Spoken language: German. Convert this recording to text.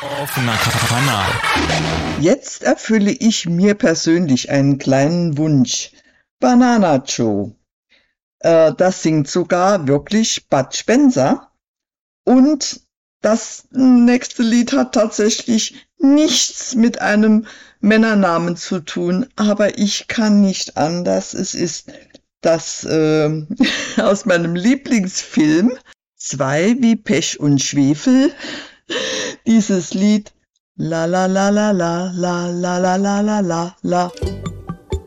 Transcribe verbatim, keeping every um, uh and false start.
Offener Kanal. Jetzt erfülle ich mir persönlich einen kleinen Wunsch. Banana Joe. Äh, das singt sogar wirklich Bud Spencer. Und das nächste Lied hat tatsächlich nichts mit einem Männernamen zu tun, aber ich kann nicht anders. Es ist das äh, aus meinem Lieblingsfilm Zwei wie Pech und Schwefel. Dieses Lied La la la la la la la la la la la.